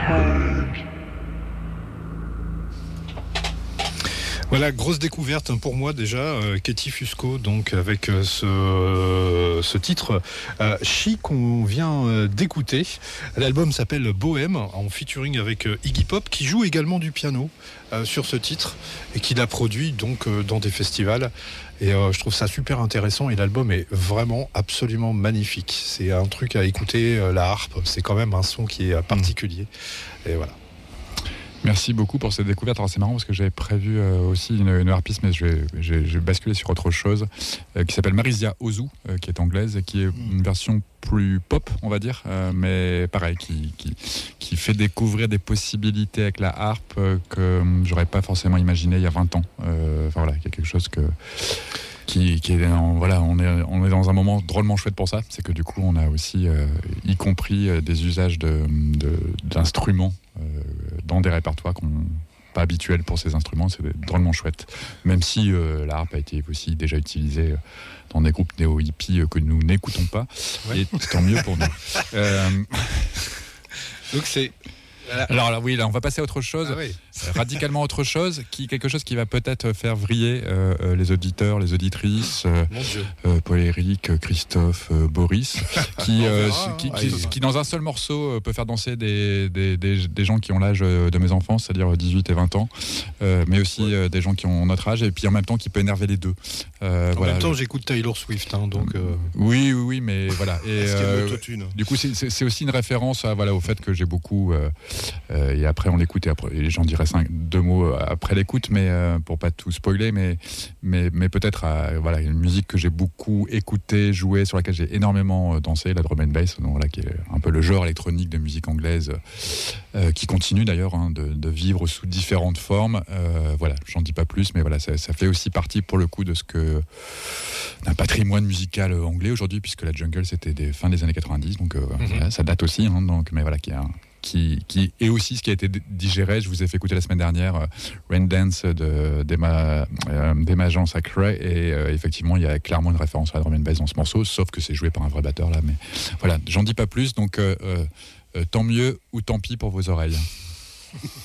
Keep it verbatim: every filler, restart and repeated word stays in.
Voilà, grosse découverte pour moi déjà, euh, Katie Fusco, donc avec euh, ce, euh, ce titre euh, Chi qu'on vient euh, d'écouter. L'album s'appelle Bohème, en featuring avec euh, Iggy Pop, qui joue également du piano euh, sur ce titre et qui l'a produit donc euh, dans des festivals. Et euh, je trouve ça super intéressant et l'album est vraiment absolument magnifique. C'est un truc à écouter, euh, la harpe, c'est quand même un son qui est particulier. Mmh. Et voilà. Merci beaucoup pour cette découverte. Alors c'est marrant parce que j'avais prévu euh, aussi une, une harpiste, mais je vais, je, vais, je vais basculer sur autre chose, euh, qui s'appelle Marisia Ozu, euh, qui est anglaise, et qui est une version plus pop, on va dire, euh, mais pareil, qui, qui, qui fait découvrir des possibilités avec la harpe euh, que j'aurais pas forcément imaginé il y a vingt ans. Euh, enfin voilà, il y a quelque chose que... Qui, qui est en, voilà, on est, on est dans un moment drôlement chouette pour ça. C'est que du coup, on a aussi, euh, y compris euh, des usages de, de, d'instruments euh, dans des répertoires qu'on pas habituels pour ces instruments. C'est drôlement chouette. Même si euh, la harpe a été aussi déjà utilisée dans des groupes néo-hippies que nous n'écoutons pas. Ouais. Et tant mieux pour nous. Euh... Donc c'est... Alors là, oui, là, on va passer à autre chose, ah oui. euh, radicalement autre chose, qui quelque chose qui va peut-être faire vriller euh, euh, les auditeurs, les auditrices, euh, euh, Paul-Éric, Christophe, euh, Boris, qui, euh, verra, qui, qui, qui, qui dans un seul morceau euh, peut faire danser des, des, des, des gens qui ont l'âge de mes enfants, c'est-à-dire dix-huit et vingt ans, euh, mais aussi ouais. euh, des gens qui ont notre âge, et puis en même temps qui peut énerver les deux. Euh, en voilà. même temps, j'écoute Taylor Swift, hein, donc. Euh... Oui, oui, oui, mais voilà. Et euh, du coup, c'est, c'est, c'est aussi une référence à, voilà, au fait que j'ai beaucoup. Euh, Euh, et après on l'écoute et, après, et j'en dirai cinq, deux mots après l'écoute, mais euh, pour pas tout spoiler, mais, mais, mais peut-être à, voilà, une musique que j'ai beaucoup écoutée, jouée, sur laquelle j'ai énormément dansé, la drum and bass, donc, voilà, qui est un peu le genre électronique de musique anglaise euh, qui continue d'ailleurs hein, de, de vivre sous différentes formes. Euh, voilà, j'en dis pas plus, mais voilà, ça, ça fait aussi partie pour le coup de ce que d'un patrimoine musical anglais aujourd'hui, puisque la jungle c'était des fin des années quatre-vingt-dix, donc euh, mm-hmm. voilà, ça date aussi, hein, donc mais voilà, qui est un Qui, qui est aussi ce qui a été digéré. Je vous ai fait écouter la semaine dernière euh, Rain Dance de, d'Emma, euh, d'Emma Jean Sacré, et euh, effectivement il y a clairement une référence à la drum and bass dans ce morceau, sauf que c'est joué par un vrai batteur là, mais voilà, j'en dis pas plus, donc euh, euh, tant mieux ou tant pis pour vos oreilles.